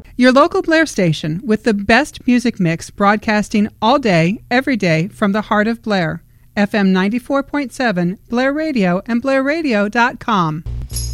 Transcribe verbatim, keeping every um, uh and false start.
Your local Blair station with the best music mix broadcasting all day, every day from the heart of Blair. F M ninety-four point seven, Blair Radio, and blair radio dot com.